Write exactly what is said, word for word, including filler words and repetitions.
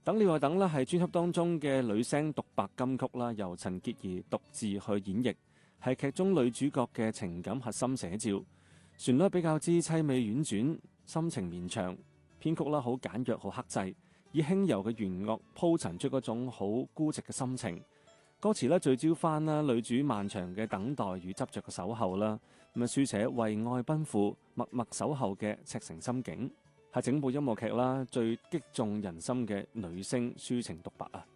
等了又等啦，係專輯當中嘅女聲獨白金曲啦，由陳潔儀獨自去演繹，係劇中女主角嘅情感核心寫照。旋律比較之凄美婉轉，心情綿長，編曲啦好簡約好克制，以輕柔嘅弦樂鋪陳出嗰種好孤寂嘅心情。歌詞咧聚焦翻啦女主漫長嘅等待與執着嘅守候啦，咁啊書寫為愛奔赴、默默守候嘅赤誠心境，係整部音樂劇啦最擊中人心嘅女聲抒情獨白啊！